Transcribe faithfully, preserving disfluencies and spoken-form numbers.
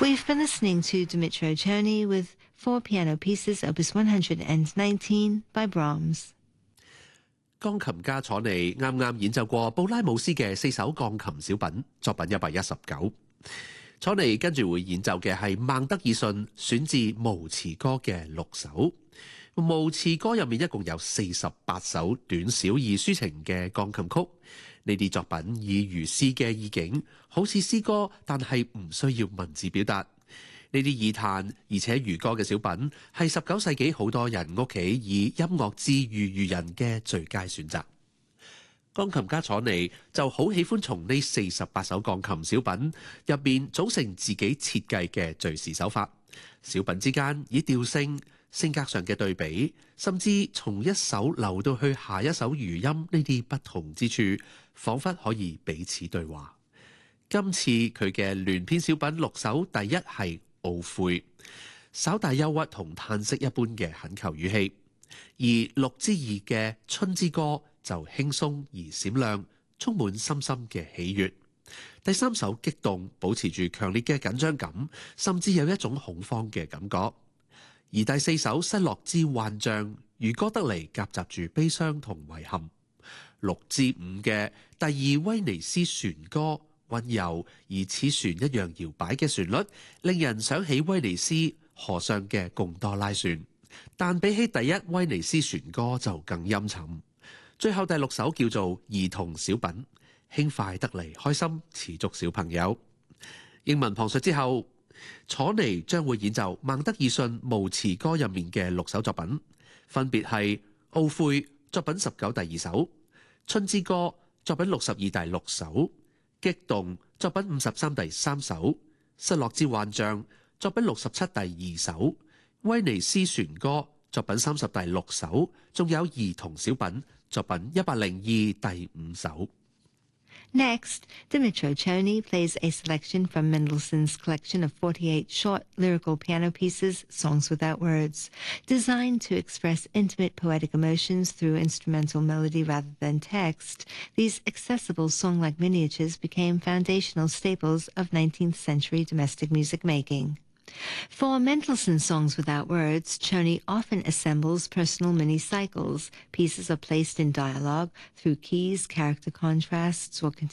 We've been listening to Dmytro Cherny with four piano pieces, Opus one hundred nineteen by Brahms. 鋼琴家楚尼啱啱演奏過布拉姆斯嘅四首鋼琴小品，作品一百一十九。楚尼跟住會演奏嘅係孟德爾遜選自《無詞歌》嘅六首。《無詞歌》入面一共有四十八首短小而抒情嘅鋼琴曲。呢啲作品以如詩嘅意境，好似詩歌，但係唔需要文字表達。呢啲易彈而且如歌嘅小品，係十九世紀好多人屋企以音樂治癒愚人嘅最佳選擇。鋼琴家楚尼就好喜歡從呢四十八首鋼琴小品入面組成自己設計嘅敘事手法。小品之間以調性、性格上嘅對比，甚至從一首流到去下一首餘音呢啲不同之處，彷彿可以彼此對話。今次佢嘅聯編小品六首，第一係懊悔，稍帶憂鬱同嘆息一般嘅懇求語氣；而六之二嘅春之歌就輕鬆而閃亮，充滿深深嘅喜悅。第三首激動，保持住強烈嘅緊張感，甚至有一種恐慌嘅感覺。而第四首失落之幻象，如歌得嚟夾雜住悲傷同遺憾。六之五嘅第二威尼斯船歌，溫柔而似船一樣搖擺嘅旋律，令人想起威尼斯河上嘅貢多拉船，但比起第一威尼斯船歌就更陰沉。最後第六首叫做兒童小品，輕快得嚟開心，持續小朋友。英文旁述之後，楚尼將會演奏孟德爾遜無詞歌入面嘅六首作品，分別係懊悔作品十九第二首，春之歌作品六十二第六首，激動作品五十三第三首，失落之幻象作品六十七第二首，威尼斯船歌作品三十第六首，仲有兒童小品作品一百零二第五首。 Next, Dmytro Cherny plays a selection from Mendelssohn's collection of forty-eight short lyrical piano pieces, Songs Without Words. Designed to express intimate poetic emotions through instrumental melody rather than text, these accessible song-like miniatures became foundational staples of nineteenth century domestic music making. For Mendelssohn's Songs Without Words, Cherny often assembles personal mini-cycles. Pieces are placed in dialogue through keys, character contrasts, or continuous